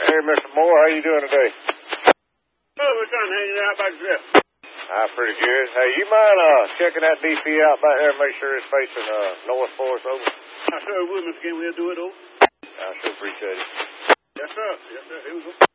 Hey, Mr. Moore, how you doing today? Oh, we're trying to hang it out back there. Pretty good. Hey, you mind checking that DP out back there and make sure it's facing north for us, over? I sure will, Mr. King. We'll do it, over. I sure appreciate it. Yes, sir. Yes, sir. Here we go.